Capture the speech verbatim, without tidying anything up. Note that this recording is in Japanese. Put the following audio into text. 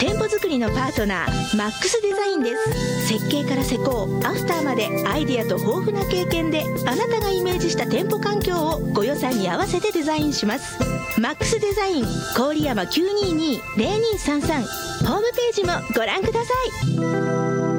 店舗作りのパートナーマックスデザインです。設計から施工、アフターまでアイデアと豊富な経験であなたがイメージした店舗環境をご予算に合わせてデザインします。マックスデザイン郡山 きゅうにーにーぜろにーさんさん ホームページもご覧ください。